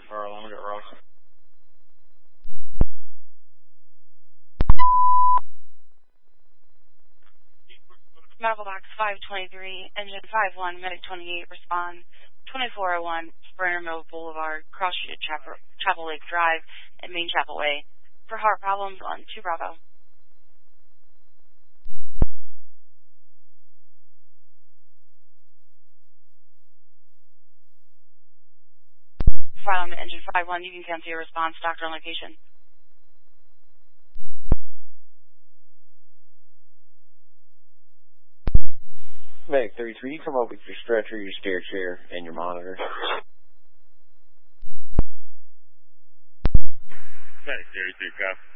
far along at Ross. Medical box 523, engine 51, medic 28, respond 2401, Brenner Mill Boulevard, cross street at Chapel Lake Drive and Main Chapel Way. For heart problems on 2 Bravo. File on the engine 51, you can cancel your response, doctor on location. Medic 33, come up with your stretcher, your stair chair, and your monitor. Medic 33, copy.